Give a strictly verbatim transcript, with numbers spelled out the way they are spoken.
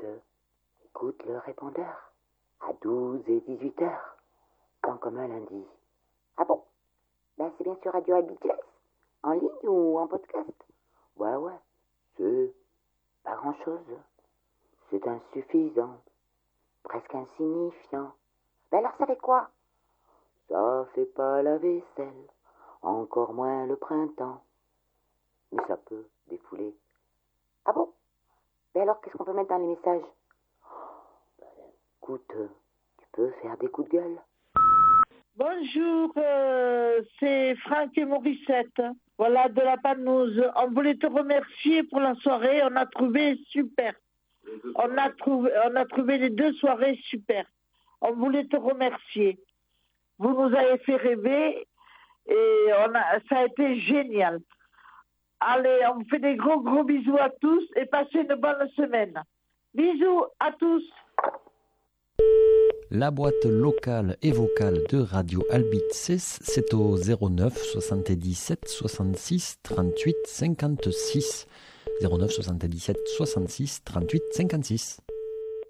écoute le répondeur. À douze et dix-huit heures, temps comme un lundi. Ah bon? Ben c'est bien sur Radio Albi Jazz, en ligne ou en podcast? Ouais, ouais, c'est pas grand-chose. C'est insuffisant, presque insignifiant. Ben alors ça fait quoi? Ça fait pas la vaisselle, encore moins le printemps. Mais ça peut défouler. Ah bon? Ben alors qu'est-ce qu'on peut mettre dans les messages? Ben, écoute, tu peux faire des coups de gueule. Bonjour, euh, c'est Franck et Morissette. Voilà, de la Panouze. On voulait te remercier pour la soirée. On a trouvé super. On a trouvé, on a trouvé les deux soirées super. On voulait te remercier. Vous nous avez fait rêver et on a, ça a été génial. Allez, on fait des gros gros bisous à tous et passez une bonne semaine. Bisous à tous. La boîte locale et vocale de Radio Albi Jazz, c'est au zéro neuf soixante-dix-sept soixante-six trente-huit cinquante-six. zéro neuf soixante-dix-sept soixante-six trente-huit cinquante-six.